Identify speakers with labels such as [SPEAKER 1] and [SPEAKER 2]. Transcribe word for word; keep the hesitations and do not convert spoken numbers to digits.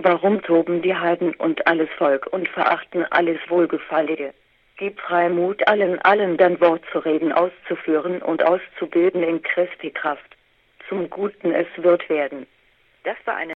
[SPEAKER 1] Warum toben die Heiden und alles Volk und verachten alles Wohlgefallige? Gib Freimut allen, allen dein Wort zu reden, auszuführen und auszubilden in Christi Kraft. Zum Guten es wird werden. Das war eine